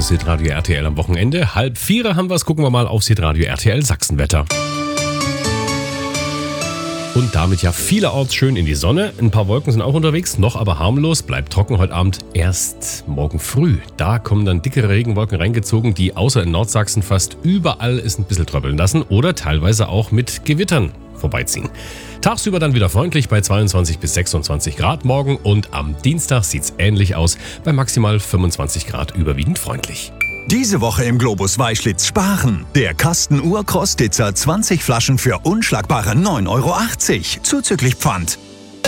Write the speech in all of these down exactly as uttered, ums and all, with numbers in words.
das Hitradio R T L am Wochenende. Halb vier haben wir es, gucken wir mal aufs Hitradio R T L Sachsenwetter. Und damit ja vielerorts schön in die Sonne. Ein paar Wolken sind auch unterwegs, noch aber harmlos. Bleibt trocken heute Abend erst morgen früh. Da kommen dann dickere Regenwolken reingezogen, die außer in Nordsachsen fast überall es ein bisschen tröppeln lassen oder teilweise auch mit Gewittern vorbeiziehen. Tagsüber dann wieder freundlich bei zweiundzwanzig bis sechsundzwanzig Grad morgen und am Dienstag sieht's ähnlich aus, bei maximal fünfundzwanzig Grad überwiegend freundlich. Diese Woche im Globus Weischlitz sparen. Der Kasten Urkostitzer zwanzig Flaschen für unschlagbare neun Euro achtzig. Zuzüglich Pfand.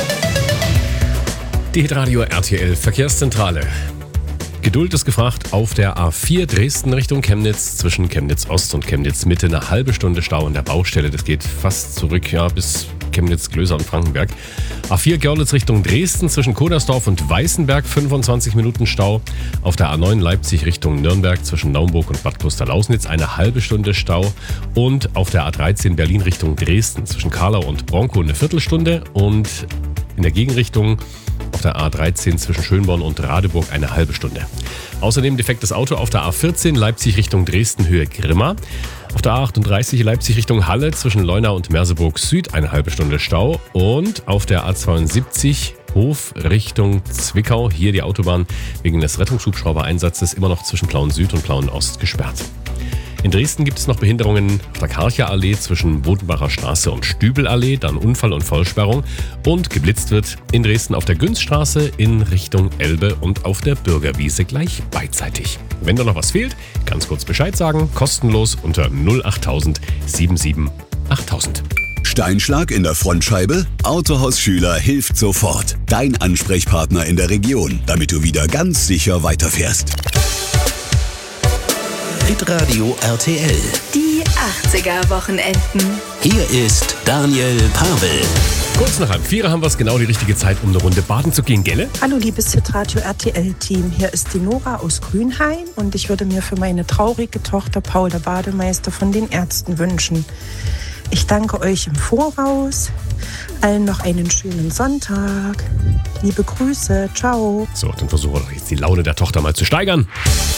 Die Hitradio R T L Verkehrszentrale. Geduld ist gefragt auf der A vier Dresden Richtung Chemnitz, zwischen Chemnitz Ost und Chemnitz Mitte eine halbe Stunde Stau an der Baustelle. Das geht fast zurück, ja, bis Chemnitz, Glöser und Frankenberg. A vier Görlitz Richtung Dresden, zwischen Kodersdorf und Weißenberg fünfundzwanzig Minuten Stau. Auf der A neun Leipzig Richtung Nürnberg, zwischen Naumburg und Bad Klosterlausnitz eine halbe Stunde Stau. Und auf der A dreizehn Berlin Richtung Dresden, zwischen Karlau und Bronkow eine Viertelstunde. Und in der Gegenrichtung auf der A dreizehn zwischen Schönborn und Radeburg eine halbe Stunde. Außerdem defektes Auto auf der A vierzehn Leipzig Richtung Dresden Höhe Grimma. Auf der A achtunddreißig Leipzig Richtung Halle zwischen Leuna und Merseburg Süd eine halbe Stunde Stau. Und auf der A zweiundsiebzig Hof Richtung Zwickau, hier die Autobahn wegen des Rettungshubschrauber-Einsatzes immer noch zwischen Plauen Süd und Plauen Ost gesperrt. In Dresden gibt es noch Behinderungen auf der Karcher Allee zwischen Bodenbacher Straße und Stübelallee, dann Unfall- und Vollsperrung. Und geblitzt wird in Dresden auf der Günzstraße in Richtung Elbe und auf der Bürgerwiese gleich beidseitig. Wenn da noch was fehlt, ganz kurz Bescheid sagen, kostenlos unter null achttausend siebenundsiebzig achttausend. Steinschlag in der Frontscheibe? Autohaus Schüler hilft sofort. Dein Ansprechpartner in der Region, damit du wieder ganz sicher weiterfährst. Hitradio R T L. Die achtziger-Wochenenden. Hier ist Daniel Pavel. Kurz nach halb vier haben wir es, genau die richtige Zeit, um eine Runde baden zu gehen, gell? Hallo liebes Hitradio R T L-Team, hier ist die Nora aus Grünhain und ich würde mir für meine traurige Tochter Paul, der Bademeister, von den Ärzten wünschen. Ich danke euch im Voraus, allen noch einen schönen Sonntag. Liebe Grüße, ciao. So, dann versuchen wir doch jetzt die Laune der Tochter mal zu steigern.